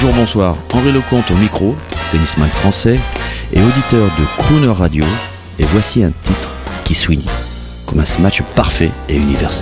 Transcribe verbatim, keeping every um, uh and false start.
Bonjour, bonsoir, Henri Lecomte au micro, tennisman français et auditeur de Crooner Radio, et voici un titre qui swing, comme un smash parfait et universel.